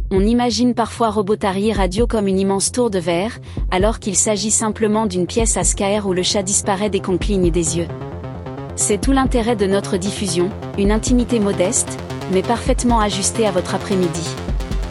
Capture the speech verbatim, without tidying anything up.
On imagine parfois Robotary Radio comme une immense tour de verre, alors qu'il s'agit simplement d'une pièce à scaer où le chat disparaît dès qu'on cligne des yeux. C'est tout l'intérêt de notre diffusion, une intimité modeste, mais parfaitement ajustée à votre après-midi.